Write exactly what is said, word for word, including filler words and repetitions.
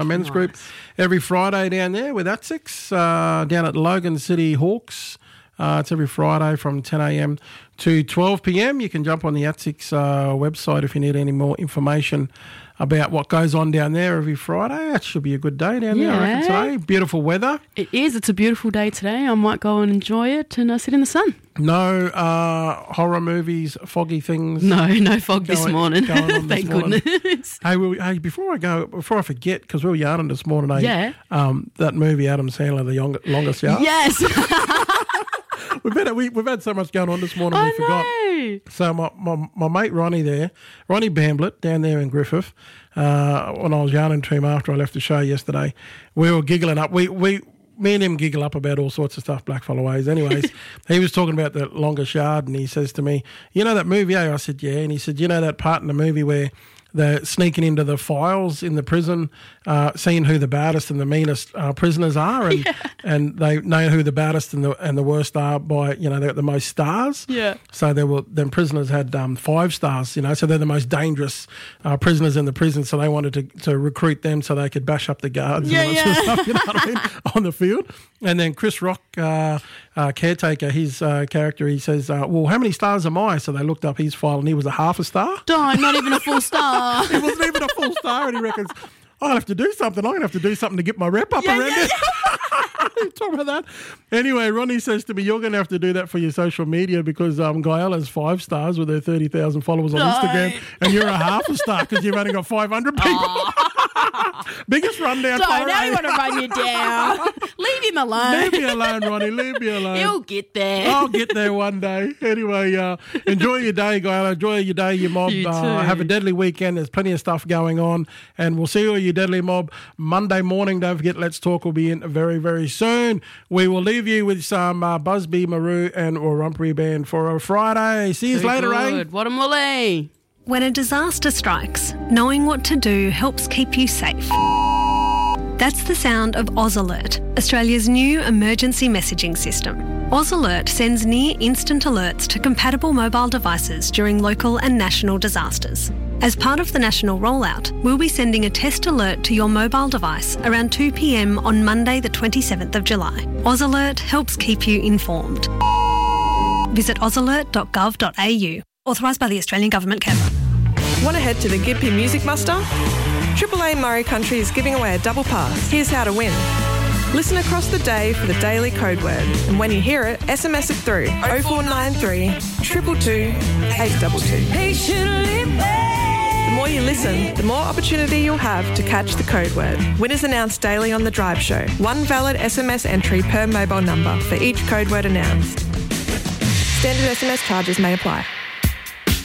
men's nice. group every Friday down there with Atsix, uh, down at Logan City Hawks. Uh, it's every Friday from ten a.m. to twelve p.m. You can jump on the Atsix uh, website if you need any more information about what goes on down there every Friday. That should be a good day down Yeah. there, I reckon, today. Beautiful weather. It is. It's a beautiful day today. I might go and enjoy it and uh, sit in the sun. No uh, horror movies, foggy things. No, no fog this Going- morning. going on this Thank morning. goodness. Hey, we, hey, before I go, before I forget, because we were yarning this morning, eh? Yeah. Um, that movie, Adam Sandler, The Young, Longest Yard. Yes. We've had, we, we've had so much going on this morning, we I forgot. know. So my, my, my mate Ronnie there, Ronnie Bamblett down there in Griffith, uh, when I was yarning to him after I left the show yesterday, we were giggling up. We we me and him giggle up about all sorts of stuff, Blackfellow Ways. Anyways, he was talking about The Longest Yard, and he says to me, "You know that movie?" Eh? I said, "Yeah." And he said, "You know that part in the movie where they're sneaking into the files in the prison, uh, seeing who the baddest and the meanest uh, prisoners are, and Yeah. and they know who the baddest and the and the worst are by, you know, they're the most stars. Yeah. So there were then prisoners had um, five stars, you know, so they're the most dangerous uh, prisoners in the prison. So they wanted to, to recruit them so they could bash up the guards Yeah, and all that sort yeah. of stuff, you know what I mean, on the field. And then Chris Rock, uh, uh, caretaker, his uh, character, he says, uh, "Well, how many stars am I?" So they looked up his file, and he was a half a star. Don't, not even a full star. He wasn't even a full star, and he reckons, I'll have to do something. I'm going to have to do something to get my rep up Yeah, around yeah, it. Talk about that. Anyway, Ronnie says to me, "You're going to have to do that for your social media because um, Guyala's five stars with her thirty thousand followers on No. Instagram, and you're a half a star because you've only got five hundred people." Biggest rundown. Don't, for now eh? you want to run you down. Leave him alone. Leave me alone, Ronnie. Leave me alone. He'll get there. I'll get there one day. Anyway, uh, enjoy your day, Guyala. Enjoy your day, your mob. You Uh, too. have a deadly weekend. There's plenty of stuff going on. And we'll see you, you deadly mob, Monday morning. Don't forget, Let's Talk will be in very, very soon. We will leave you with some uh, Busby, Maru and Warumpi Band for a Friday. See you Too later, eh? good. What a mully. When a disaster strikes, knowing what to do helps keep you safe. That's the sound of Oz Alert, Australia's new emergency messaging system. Oz Alert sends near-instant alerts to compatible mobile devices during local and national disasters. As part of the national rollout, we'll be sending a test alert to your mobile device around two p.m. on Monday the twenty-seventh of July. Oz Alert helps keep you informed. Visit oz alert dot gov dot a u. Authorised by the Australian Government, Canberra. Want to head to the Gympie Music Muster? Triple A Murray Country is giving away a double pass. Here's how to win. Listen across the day for the daily code word, and when you hear it, S M S it through oh four nine three, two two two, eight two two. The more you listen, the more opportunity you'll have to catch the code word. Winners announced daily on The Drive Show. One valid S M S entry per mobile number for each code word announced. Standard S M S charges may apply.